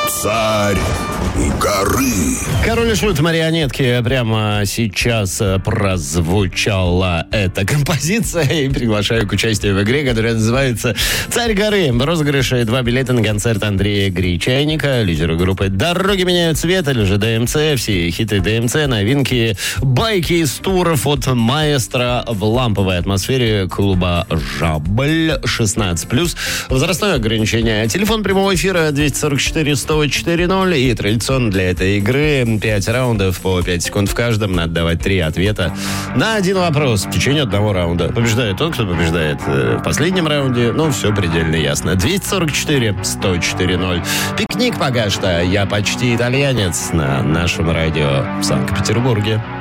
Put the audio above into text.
Царь горы. Король и Шут марионетки. Прямо сейчас прозвучала эта композиция. И приглашаю к участию в игре, которая называется «Царь горы». Розыгрыши 2 билета на концерт Андрея Гречайника, лидера группы «Дороги меняют цвет», или же ДМЦ. Все хиты ДМЦ, новинки, байки из туров от маэстро в ламповой атмосфере клуба «Жабль». 16+. Возрастное ограничение. Телефон прямого эфира 244-104-0. И традиционно для этой игры 5 раундов по 5 секунд в каждом. надо давать 3 ответа на один вопрос в течение одного раунда. Побеждает тот, кто побеждает в последнем раунде. Ну, все предельно ясно. 244-104-0. Пикник пока что. Я почти итальянец на нашем радио в Санкт-Петербурге.